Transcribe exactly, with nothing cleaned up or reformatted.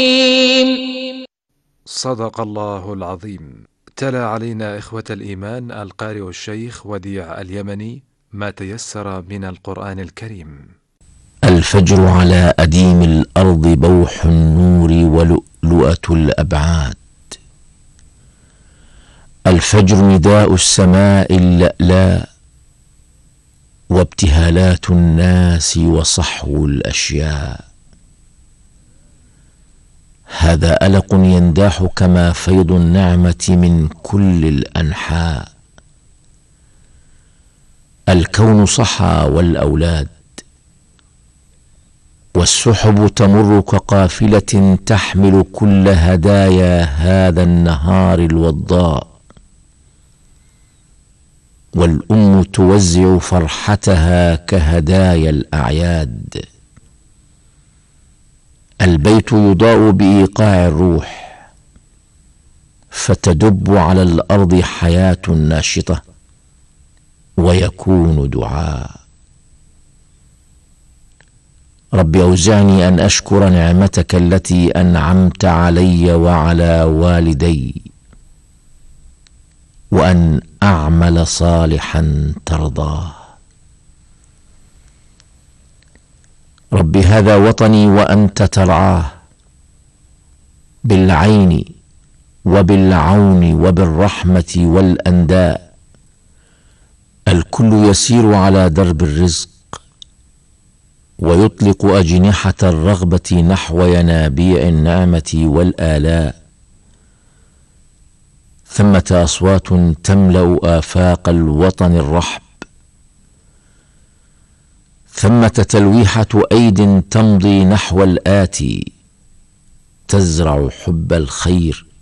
صدق الله العظيم. تلا علينا إخوة الإيمان القارئ الشيخ وديع اليمني ما تيسر من القرآن الكريم. الفجر على أديم الأرض بوح النور ولؤلؤة الأبعاد. الفجر نداء السماء اللألاء وابتهالات الناس وصحو الأشياء. هذا ألق ينداح كما فيض النعمة من كل الأنحاء. الكون صحى والأولاد والسحب تمر كقافلة تحمل كل هدايا هذا النهار الوضاء. والأم توزع فرحتها كهدايا الأعياد. البيت يضاء بإيقاع الروح فتدب على الأرض حياة ناشطة ويكون دعاء. رب أوزعني أن أشكر نعمتك التي أنعمت علي وعلى والدي وأن أعمل صالحا ترضاه. رب هذا وطني وأنت ترعاه بالعين وبالعون وبالرحمة والأنداء. الكل يسير على درب الرزق ويطلق أجنحة الرغبة نحو ينابيع النعمة والآلاء. ثمة أصوات تملأ آفاق الوطن الرحب. ثمة تلويحة أيد تمضي نحو الآتي تزرع حب الخير